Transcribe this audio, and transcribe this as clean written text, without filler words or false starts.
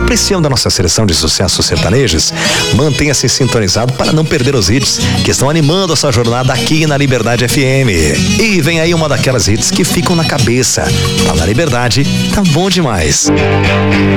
apreciando a nossa seleção de sucessos sertanejos? Mantenha-se sintonizado para não perder os hits que estão animando a sua jornada aqui na Liberdade FM. E vem aí uma daquelas hits que ficam na cabeça. Tá na Liberdade, tá bom demais.